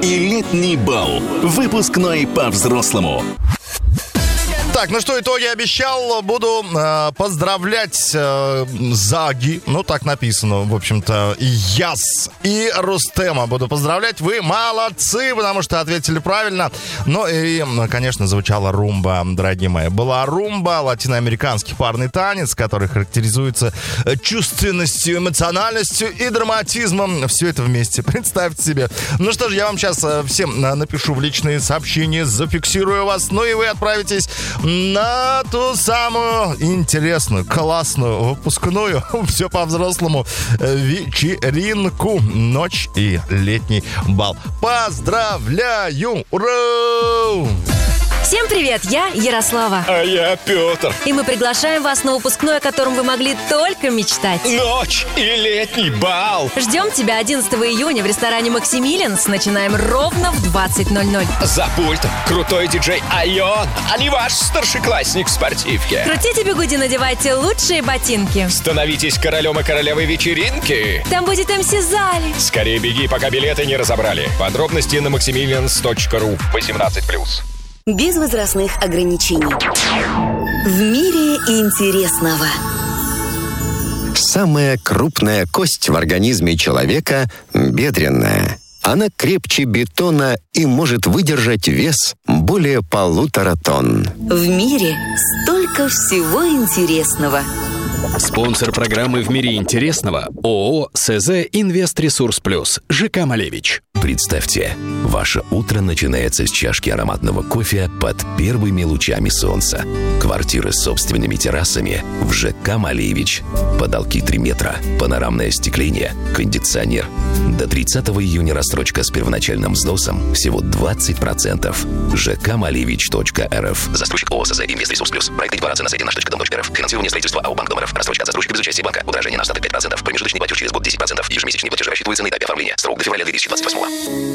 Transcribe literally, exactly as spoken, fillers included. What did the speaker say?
и летний бал. Выпускной по-взрослому. Так, ну что, итоги обещал. Буду э, поздравлять э, Заги. Ну, так написано, в общем-то. Яс и Рустема буду поздравлять. Вы молодцы, потому что ответили правильно. Ну и, конечно, звучала румба, дорогие мои. Была румба, латиноамериканский парный танец, который характеризуется чувственностью, эмоциональностью и драматизмом. Все это вместе. Представьте себе. Ну что ж, я вам сейчас всем напишу в личные сообщения, зафиксирую вас. Ну и вы отправитесь на ту самую интересную, классную, выпускную, все по-взрослому, вечеринку, ночь и летний бал. Поздравляю! Ура! Всем привет, я Ярослава. А я Петр. И мы приглашаем вас на выпускной, о котором вы могли только мечтать. Ночь и летний бал. Ждем тебя одиннадцатого июня в ресторане «Максимилианс». Начинаем ровно в двадцать ноль ноль. За пультом крутой диджей Айон, а не ваш старшеклассник в спортивке. Крутите бигуди, надевайте лучшие ботинки. Становитесь королем и королевой вечеринки. Там будет эм си Зали. Скорее беги, пока билеты не разобрали. Подробности на максимилианс точка ру. восемнадцать плюс. Без возрастных ограничений. В мире интересного. Самая крупная кость в организме человека – бедренная. Она крепче бетона и может выдержать вес более полутора тонн. В мире столько всего интересного. Спонсор программы «В мире интересного» ООО СЗ «Инвестресурс Плюс» ЖК «Малевич». Представьте, ваше утро начинается с чашки ароматного кофе под первыми лучами солнца. Квартиры с собственными террасами в ЖК «Малевич». Потолки три метра, панорамное остекление, кондиционер. До тридцатого июня рассрочка с первоначальным взносом всего двадцать процентов. ЖК малевич точка эр эф. Застройщик ООО СЗ «Инвестресурс Плюс». Проект декларации на сайте наш точка дом точка эр эф. Финансирование строительства АО «Банк Домаров». Рассрочка от застройщика без участия банка. Удорожание на остаток пять процентов. Промежуточный платеж через год десять процентов. Ежемесячные платежи рассчитываются на этапе оформления. Срок до февраля две тысячи двадцать восьмого.